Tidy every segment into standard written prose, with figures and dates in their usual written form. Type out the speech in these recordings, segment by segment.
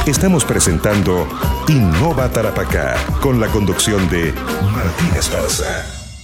Estamos presentando Innova Tarapacá, con la conducción de Martín Esparza.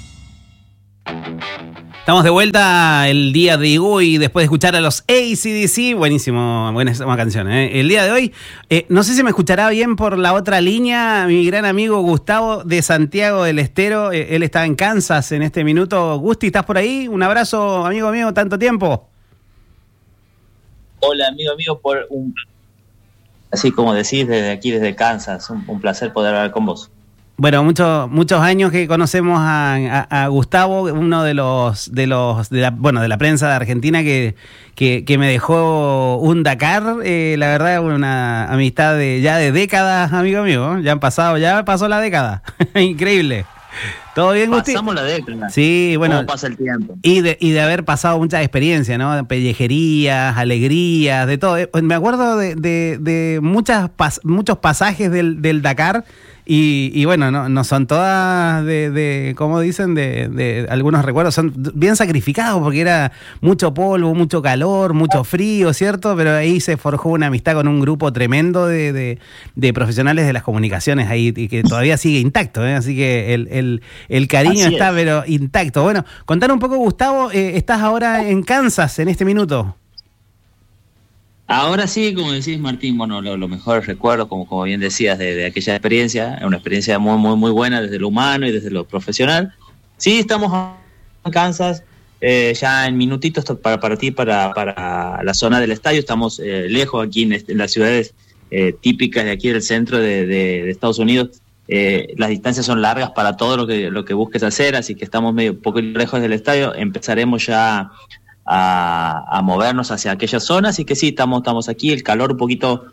Estamos de vuelta el día de hoy, después de escuchar a los AC/DC. Buenísima canción, ¿eh? El día de hoy, no sé si me escuchará bien por la otra línea, mi gran amigo Gustavo de Santiago del Estero. Él está en Kansas en este minuto. Gusti, ¿estás por ahí? Un abrazo, amigo mío, tanto tiempo. Hola, amigo, así como decís, desde aquí, desde Kansas, un placer poder hablar con vos. Bueno, muchos años que conocemos a Gustavo, uno de la prensa de Argentina que me dejó un Dakar, la verdad, una amistad ya de décadas, amigo mío, ya pasó la década, increíble. ¿Todo bien, Gusti? Pasamos la década. Sí, bueno. ¿Cómo pasa el tiempo? Y de haber pasado muchas experiencias, ¿no? Pellejerías, alegrías, de todo. Me acuerdo de muchos pasajes del Dakar. Y bueno, no son todas como dicen, de algunos recuerdos, son bien sacrificados porque era mucho polvo, mucho calor, mucho frío, ¿cierto? Pero ahí se forjó una amistad con un grupo tremendo de profesionales de las comunicaciones ahí y que todavía sigue intacto, ¿eh? Así que el cariño está, pero intacto. Bueno, contanos un poco, Gustavo, estás ahora en Kansas en este minuto. Ahora sí, como decís, Martín, bueno, los mejores recuerdos, como bien decías, de aquella experiencia, una experiencia muy, muy, muy buena desde lo humano y desde lo profesional. Sí, estamos en Kansas, ya en minutitos para partir para la zona del estadio. Estamos lejos aquí en las ciudades típicas de aquí del centro de Estados Unidos. Las distancias son largas para todo lo que busques hacer, así que estamos un poco lejos del estadio. Empezaremos ya a movernos hacia aquellas zonas, y que sí, estamos aquí, el calor un poquito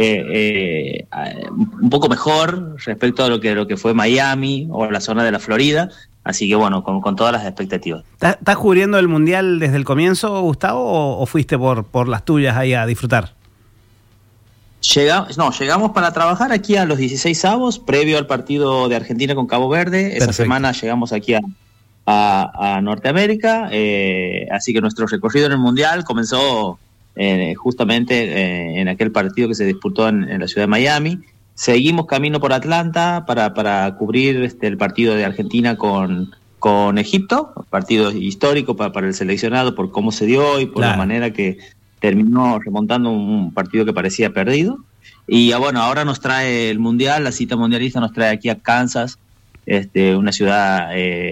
un poco mejor respecto a lo que fue Miami o la zona de la Florida, así que bueno, con todas las expectativas. ¿Estás cubriendo el Mundial desde el comienzo, Gustavo, o fuiste por las tuyas ahí a disfrutar? Llegamos para trabajar aquí a los 16avos, previo al partido de Argentina con Cabo Verde. Perfecto. Esa semana llegamos aquí a Norteamérica, así que nuestro recorrido en el Mundial comenzó justamente en aquel partido que se disputó en la ciudad de Miami. Seguimos camino por Atlanta para cubrir el partido de Argentina con Egipto, partido histórico para el seleccionado por cómo se dio y por la manera que terminó remontando un partido que parecía perdido. Y bueno, ahora nos trae el Mundial, la cita mundialista nos trae aquí a Kansas, una ciudad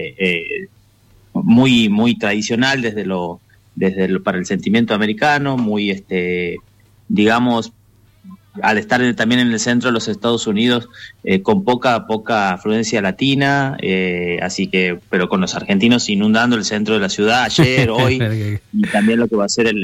muy, muy tradicional para el sentimiento americano, muy, digamos, al estar también en el centro de los Estados Unidos, con poca afluencia latina, así que, pero con los argentinos inundando el centro de la ciudad ayer, hoy, y también lo que va a ser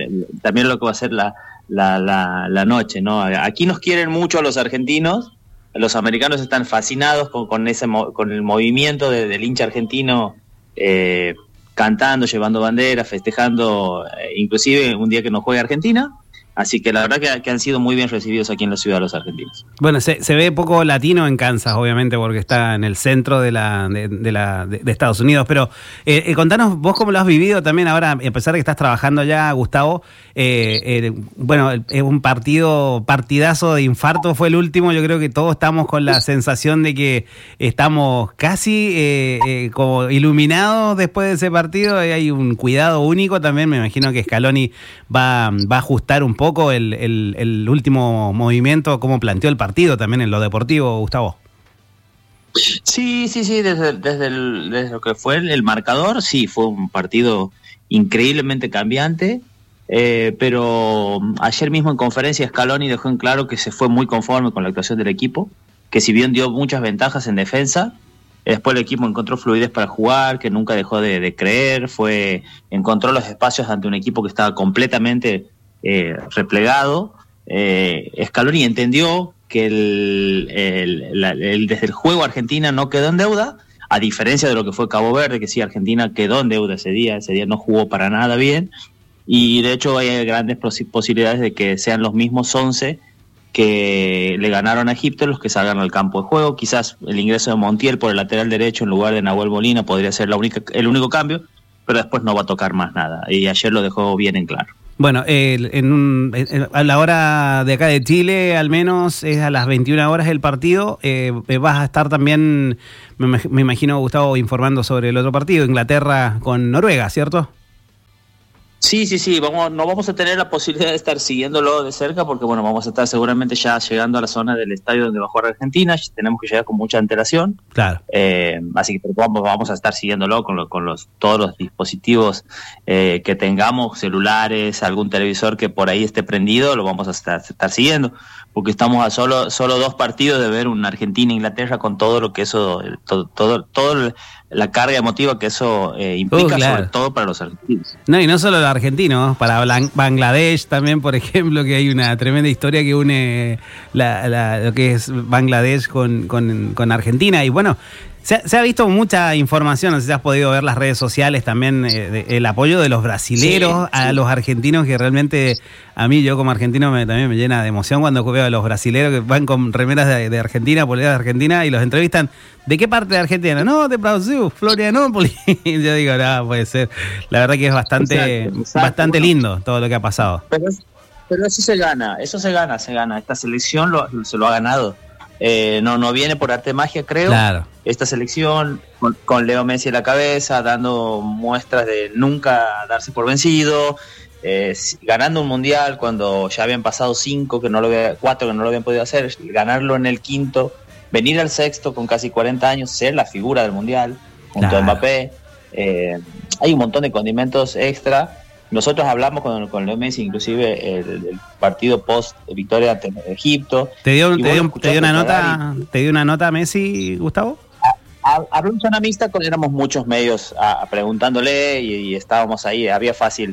la noche, ¿no? Aquí nos quieren mucho los argentinos. Los americanos están fascinados con el movimiento del hincha argentino, cantando, llevando banderas, festejando, inclusive un día que no juegue Argentina. Así que la verdad que han sido muy bien recibidos aquí en la ciudad los argentinos. Bueno, se ve poco latino en Kansas, obviamente, porque está en el centro de Estados Unidos. Pero contanos vos cómo lo has vivido también ahora, a pesar de que estás trabajando ya, Gustavo. Bueno, es un partidazo de infarto, fue el último. Yo creo que todos estamos con la sensación de que estamos casi como iluminados después de ese partido. Hay un cuidado único también. Me imagino que Scaloni va a ajustar un poco el último movimiento, cómo planteó el partido también en lo deportivo, Gustavo. Sí, desde lo que fue el marcador, sí, fue un partido increíblemente cambiante, pero ayer mismo en conferencia Scaloni dejó en claro que se fue muy conforme con la actuación del equipo, que si bien dio muchas ventajas en defensa, después el equipo encontró fluidez para jugar, que nunca dejó de creer, encontró los espacios ante un equipo que estaba completamente replegado. Scaloni entendió que desde el juego Argentina no quedó en deuda, a diferencia de lo que fue Cabo Verde, que sí, Argentina quedó en deuda ese día no jugó para nada bien, y de hecho hay grandes posibilidades de que sean los mismos 11 que le ganaron a Egipto los que salgan al campo de juego. Quizás el ingreso de Montiel por el lateral derecho en lugar de Nahuel Molina podría ser el único cambio, pero después no va a tocar más nada, y ayer lo dejó bien en claro. Bueno, a la hora de acá de Chile, al menos es a las 21 horas el partido. Vas a estar también, me imagino, Gustavo, informando sobre el otro partido, Inglaterra con Noruega, ¿cierto? Sí, no vamos a tener la posibilidad de estar siguiéndolo de cerca porque, bueno, vamos a estar seguramente ya llegando a la zona del estadio donde va a jugar Argentina. Tenemos que llegar con mucha antelación. Claro. Así que vamos a estar siguiéndolo con todos los dispositivos que tengamos, celulares, algún televisor que por ahí esté prendido, lo vamos a estar siguiendo. Porque estamos a solo 2 partidos de ver un Argentina-Inglaterra con todo lo que eso, todo la carga emotiva que eso implica, claro. sobre todo para los argentinos. No, y no solo los argentinos, para Bangladesh también, por ejemplo, que hay una tremenda historia que une lo que es Bangladesh con Argentina. Y bueno, se ha visto mucha información, no sé si has podido ver las redes sociales también, el apoyo de los brasileros a los argentinos, que realmente a mí, yo como argentino, también me llena de emoción cuando veo a los brasileros que van con remeras de Argentina, poleras de Argentina, y los entrevistan. ¿De qué parte de Argentina? No, de Brasil, Florianópolis. Yo digo, no, puede ser. La verdad que es bastante lindo todo lo que ha pasado. Pero eso se gana. Esta selección se lo ha ganado. No viene por arte de magia, creo. Claro. Esta selección con Leo Messi a la cabeza, dando muestras de nunca darse por vencido, ganando un mundial cuando ya habían pasado 4 que no lo habían podido hacer, ganarlo en el 5º, venir al 6º con casi 40 años, ser la figura del mundial junto a Mbappé. Hay un montón de condimentos extra. Nosotros hablamos con Leo Messi, inclusive el partido post victoria ante Egipto. ¿Te dio una nota Messi, Gustavo? Habló en zona mixta, éramos muchos medios preguntándole y estábamos ahí. Había fácil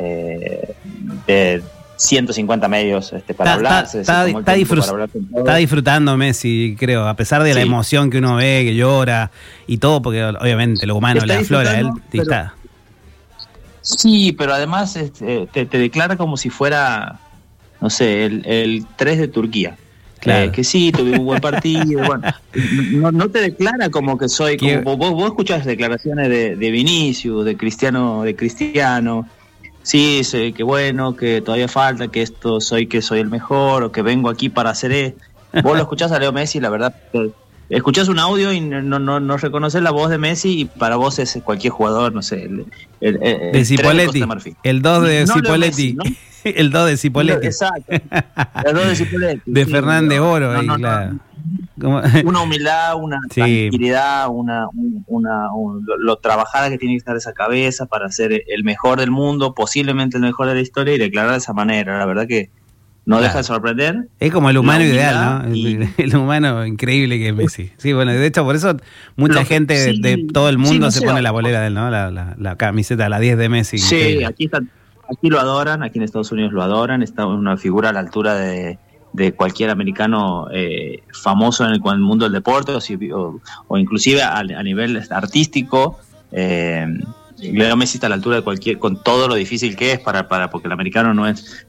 de 150 medios para hablar. Está disfrutando Messi, creo, a pesar de la emoción que uno ve, que llora y todo, porque obviamente lo humano le aflora a él. Está. Sí, pero además te declara como si fuera, no sé, el 3 de Turquía. Claro. Que sí, tuve un buen partido. Bueno, no te declara como que soy. Como vos escuchás declaraciones de Vinicius, de Cristiano. Sí, que bueno, que todavía falta, que soy el mejor, o que vengo aquí para hacer Vos lo escuchás a Leo Messi, la verdad. Escuchás un audio y no reconoces la voz de Messi y para vos es cualquier jugador, no sé, de Cipolletti, el 2 de Cipolletti, ¿no? El 2 de Cipolletti. Exacto. El 2 de Cipolletti. De Fernández Oro, claro. Una humildad, una tranquilidad, lo trabajada que tiene que estar esa cabeza para ser el mejor del mundo, posiblemente el mejor de la historia, y declarar de esa manera. La verdad que no deja de sorprender. Es como el humano ideal, ¿no? El humano increíble que es Messi. Sí, bueno, de hecho, por eso mucha gente de todo el mundo se pone la bolera de él, ¿no? La camiseta, la 10 de Messi. Sí, increíble. Aquí lo adoran, aquí en Estados Unidos lo adoran, está una figura a la altura de cualquier americano famoso en el mundo del deporte o inclusive a nivel artístico. Leo Messi está a la altura de cualquier, con todo lo difícil que es porque el americano no es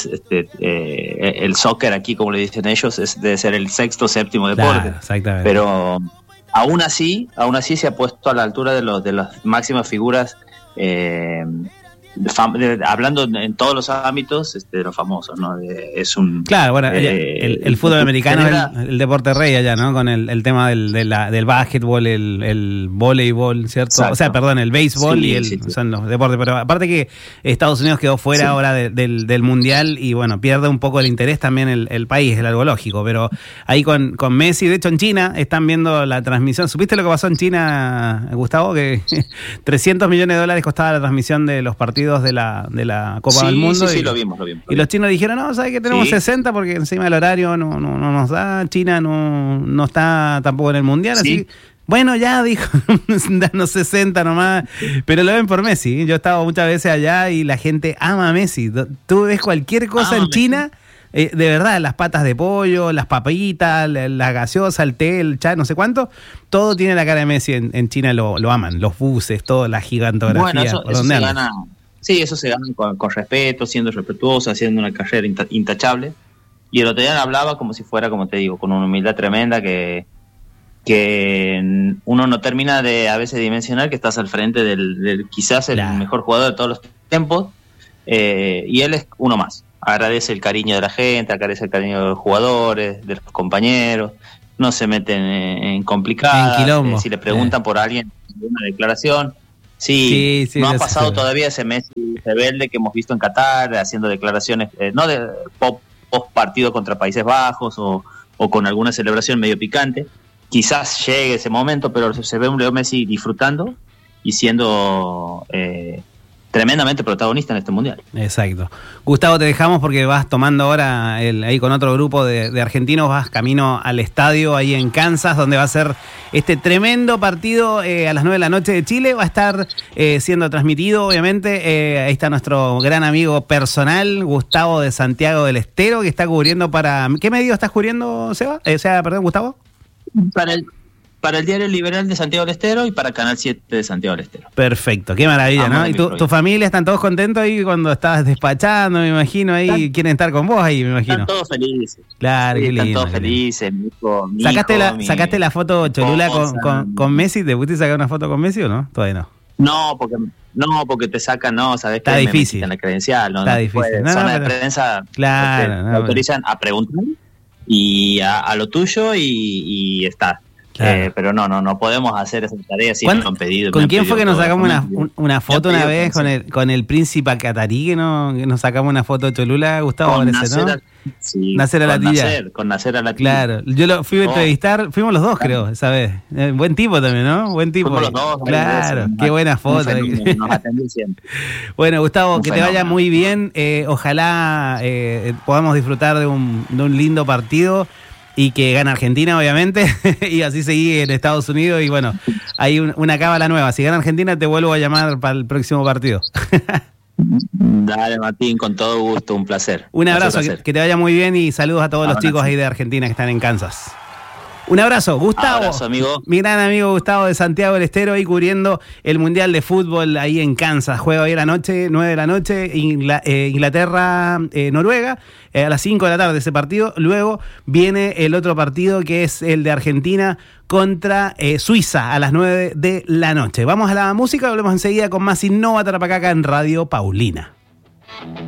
el soccer aquí, como le dicen ellos, debe ser el 6º, 7º deporte. Claro, exactamente. Pero aún así se ha puesto a la altura de las máximas figuras, hablando en todos los ámbitos de los famosos, ¿no? Claro, bueno, el fútbol americano es el deporte rey allá, ¿no? Con el tema del básquetbol, el voleibol, ¿cierto? Exacto. O sea, perdón, el béisbol son los deportes, pero aparte que Estados Unidos quedó fuera ahora del mundial y bueno, pierde un poco el interés también el país, es algo lógico, pero ahí con Messi, de hecho en China están viendo la transmisión. ¿Supiste lo que pasó en China, Gustavo? Que $300 millones costaba la transmisión de los partidos de la Copa del Mundo. Sí, lo vimos. Y los chinos dijeron, no, ¿sabes que tenemos 60 porque encima el horario no nos da, China no está tampoco en el Mundial, así bueno, ya dijo, danos 60 nomás, pero lo ven por Messi. Yo he estado muchas veces allá y la gente ama a Messi. Tú ves cualquier cosa en China, de verdad, las patas de pollo, las papitas, la gaseosa, el té, el chai, no sé cuánto, todo tiene la cara de Messi. En China lo aman, los buses, toda la gigantografía. Bueno, eso se gana. Sí, eso se gana con respeto, siendo respetuoso, haciendo una carrera intachable. Y el otro día hablaba como si fuera, como te digo, con una humildad tremenda que uno no termina de a veces dimensionar que estás al frente del quizás el mejor jugador de todos los tiempos. y él es uno más. Agradece el cariño de la gente, agradece el cariño de los jugadores, de los compañeros, no se meten en complicadas. Si le preguntan por alguien en una declaración, sí, no ha pasado todavía ese Messi rebelde que hemos visto en Qatar, haciendo declaraciones, no de post partido contra Países Bajos o con alguna celebración medio picante. Quizás llegue ese momento, pero se ve un Leo Messi disfrutando y siendo tremendamente protagonista en este mundial. Exacto. Gustavo, te dejamos porque vas tomando ahora ahí con otro grupo de argentinos, vas camino al estadio ahí en Kansas, donde va a ser este tremendo partido a las 9 de la noche de Chile. Va a estar siendo transmitido, obviamente. Ahí está nuestro gran amigo personal, Gustavo de Santiago del Estero, que está cubriendo para... ¿Qué medio estás cubriendo, Seba? Gustavo. Para el Diario Liberal de Santiago del Estero y para Canal 7 de Santiago del Estero. Perfecto, qué maravilla, ¿no? ¿Y tu familia están todos contentos ahí cuando estás despachando, me imagino, ahí quieren estar con vos ahí, me imagino? Están todos felices. Claro, sí, qué lindo. Están todos felices. ¿Sacaste la foto Cholula con Messi? ¿Te pudiste sacar una foto con Messi o no? Todavía no. No, porque te sacan, sabes está que difícil. En la credencial, Está difícil. Zona de prensa, claro, te autorizan a preguntar y a lo tuyo y está. Claro. Pero no podemos hacer esa tarea si nos han pedido. ¿Con quién fue que nos sacamos una foto una vez con el príncipe catarí que nos sacamos una foto de Cholula, Gustavo? Nasser Al-Attiyah. Con Nasser Al-Attiyah. Claro, yo lo fui a entrevistar, fuimos los dos creo, esa vez. Buen tipo también, ¿no? Buen tipo. Fuimos los dos. Claro, qué buena foto. Nos atendió siempre. Bueno, Gustavo, que te vaya muy bien. Ojalá podamos disfrutar de un lindo partido. Y que gane Argentina, obviamente, y así seguí en Estados Unidos. Y bueno, hay una cábala nueva. Si gana Argentina, te vuelvo a llamar para el próximo partido. Dale, Martín, con todo gusto, un placer. Un abrazo, que te vaya muy bien y saludos a todos los chicos ahí de Argentina que están en Kansas. Un abrazo, Gustavo. Abrazo, amigo. Mi gran amigo Gustavo de Santiago del Estero, ahí cubriendo el Mundial de Fútbol ahí en Kansas. Juega hoy a la noche, 9 de la noche, Inglaterra, Noruega, a las 5 de la tarde ese partido. Luego viene el otro partido que es el de Argentina contra Suiza a las 9 de la noche. Vamos a la música, volvemos enseguida con más Innova Tarapacá acá en Radio Paulina.